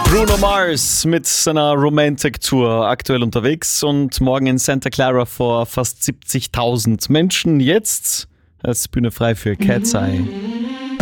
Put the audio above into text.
Bruno Mars mit seiner Romantic Tour aktuell unterwegs und morgen in Santa Clara vor fast 70.000 Menschen. Jetzt ist Bühne frei für Cat's Eye.